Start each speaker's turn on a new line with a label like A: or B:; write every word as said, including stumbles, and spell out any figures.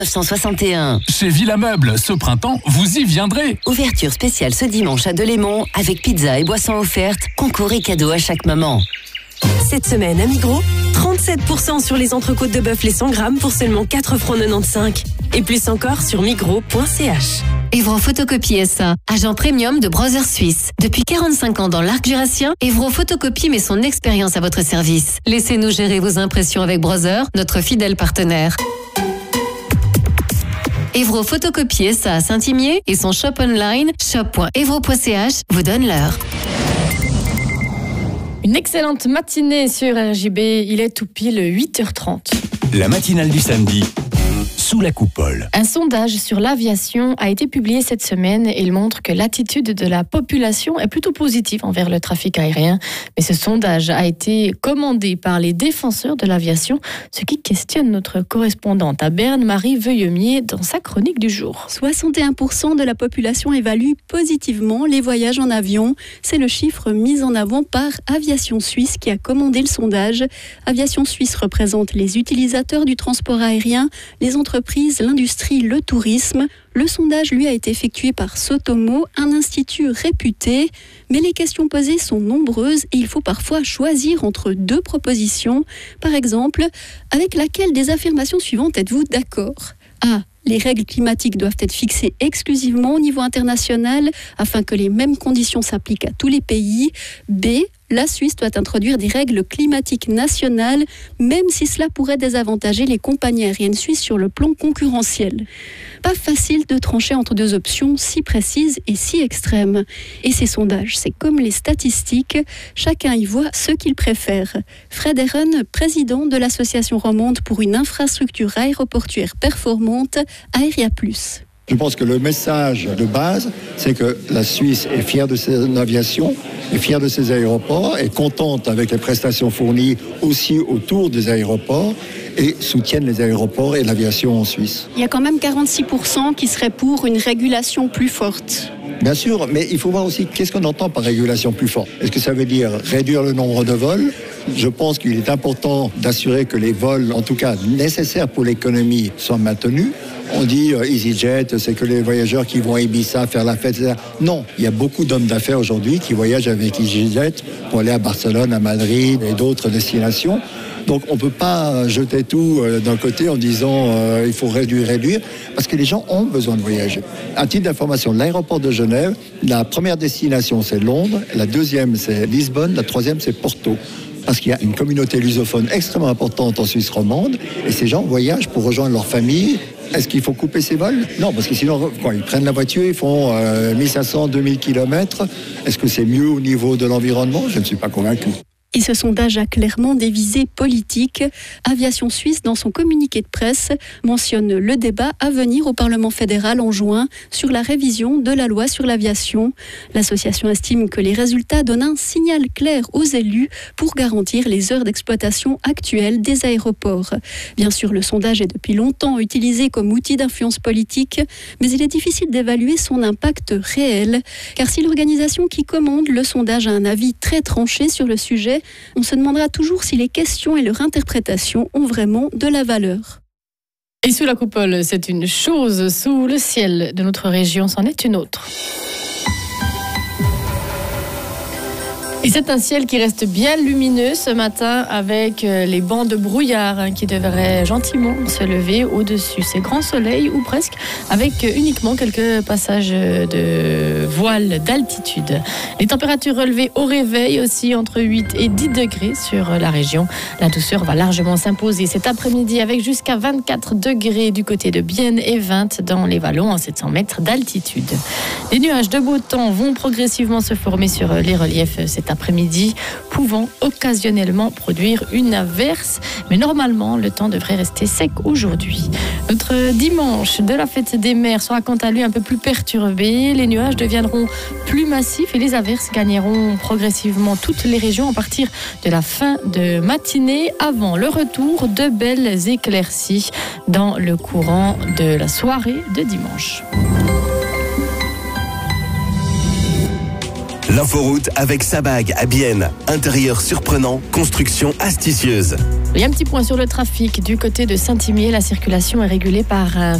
A: neuf cent soixante et un.
B: Chez Villa Meubles, ce printemps, vous y viendrez.
A: Ouverture spéciale ce dimanche à Delémont avec pizza et boissons offertes, concours et cadeaux à chaque moment.
C: Cette semaine à Migros, trente-sept pour cent sur les entrecôtes de bœuf les cent grammes pour seulement quatre francs quatre-vingt-quinze. Et plus encore sur migros point c h.
D: Evro Photocopie S A, agent premium de Brothers Suisse. Depuis quarante-cinq ans dans l'arc jurassien, Evro Photocopie met son expérience à votre service. Laissez-nous gérer vos impressions avec Brothers, notre fidèle partenaire. Evro Photocopie S A à Saint-Imier et son shop online shop point evro point c h vous donne l'heure.
E: Une excellente matinée sur R J B, il est tout pile huit heures trente.
F: La matinale du samedi, sous la coupole.
E: Un sondage sur l'aviation a été publié cette semaine et il montre que l'attitude de la population est plutôt positive envers le trafic aérien. Mais ce sondage a été commandé par les défenseurs de l'aviation, ce qui questionne notre correspondante à Berne, Marie Veuillemier, dans sa chronique du jour.
G: soixante et un pour cent de la population évalue positivement les voyages en avion. C'est le chiffre mis en avant par Aviation Suisse qui a commandé le sondage. Aviation Suisse représente les utilisateurs du transport aérien, les entreprises, l'industrie, le tourisme. Le sondage, lui, a été effectué par Sotomo, un institut réputé. Mais les questions posées sont nombreuses et il faut parfois choisir entre deux propositions. Par exemple, avec laquelle des affirmations suivantes êtes-vous d'accord ? A. Les règles climatiques doivent être fixées exclusivement au niveau international afin que les mêmes conditions s'appliquent à tous les pays. B. La Suisse doit introduire des règles climatiques nationales, même si cela pourrait désavantager les compagnies aériennes suisses sur le plan concurrentiel. Pas facile de trancher entre deux options si précises et si extrêmes. Et ces sondages, c'est comme les statistiques, chacun y voit ce qu'il préfère. Fred Herren, président de l'association romande pour une infrastructure aéroportuaire performante, Aéria Plus.
H: Je pense que le message de base, c'est que la Suisse est fière de son aviation, est fière de ses aéroports, est contente avec les prestations fournies aussi autour des aéroports et soutiennent les aéroports et l'aviation en Suisse.
G: Il y a quand même quarante-six pour cent qui seraient pour une régulation plus forte.
H: Bien sûr, mais il faut voir aussi qu'est-ce qu'on entend par régulation plus forte. Est-ce que ça veut dire réduire le nombre de vols ? Je pense qu'il est important d'assurer que les vols, en tout cas nécessaires pour l'économie, soient maintenus. On dit euh, EasyJet, c'est que les voyageurs qui vont à Ibiza faire la fête, et cetera. Non, il y a beaucoup d'hommes d'affaires aujourd'hui qui voyagent avec EasyJet pour aller à Barcelone, à Madrid et d'autres destinations. Donc on ne peut pas jeter tout d'un côté en disant euh, il faut réduire, réduire, parce que les gens ont besoin de voyager. À titre d'information, l'aéroport de Genève, la première destination c'est Londres, la deuxième c'est Lisbonne, la troisième c'est Porto. Parce qu'il y a une communauté lusophone extrêmement importante en Suisse romande et ces gens voyagent pour rejoindre leur famille. Est-ce qu'il faut couper ces vols ? Non, parce que sinon, quand ils prennent la voiture, ils font euh, mille cinq cents, deux mille kilomètres. Est-ce que c'est mieux au niveau de l'environnement ? Je ne suis pas convaincu.
G: Et ce sondage a clairement des visées politiques. Aviation Suisse, dans son communiqué de presse, mentionne le débat à venir au Parlement fédéral en juin sur la révision de la loi sur l'aviation. L'association estime que les résultats donnent un signal clair aux élus pour garantir les heures d'exploitation actuelles des aéroports. Bien sûr, le sondage est depuis longtemps utilisé comme outil d'influence politique, mais il est difficile d'évaluer son impact réel. Car si l'organisation qui commande le sondage a un avis très tranché sur le sujet, on se demandera toujours si les questions et leur interprétation ont vraiment de la valeur.
E: Et sous la coupole, c'est une chose, sous le ciel de notre région, c'en est une autre. Et c'est un ciel qui reste bien lumineux ce matin avec les bancs de brouillard qui devraient gentiment se lever au-dessus. C'est grand soleil ou presque, avec uniquement quelques passages de voile d'altitude. Les températures relevées au réveil aussi entre huit et dix degrés sur la région. La douceur va largement s'imposer cet après-midi avec jusqu'à vingt-quatre degrés du côté de Bienne et vingt dans les vallons en sept cents mètres d'altitude. Les nuages de beau temps vont progressivement se former sur les reliefs cet après-midi, pouvant occasionnellement produire une averse. Mais normalement, le temps devrait rester sec aujourd'hui. Notre dimanche de la fête des mers sera quant à lui un peu plus perturbé. Les nuages deviendront plus massifs et les averses gagneront progressivement toutes les régions à partir de la fin de matinée, avant le retour de belles éclaircies dans le courant de la soirée de dimanche.
F: L'inforoute avec Sabag à Bienne. Intérieur surprenant, construction astucieuse.
E: Il y a un petit point sur le trafic. Du côté de Saint-Imier, la circulation est régulée par un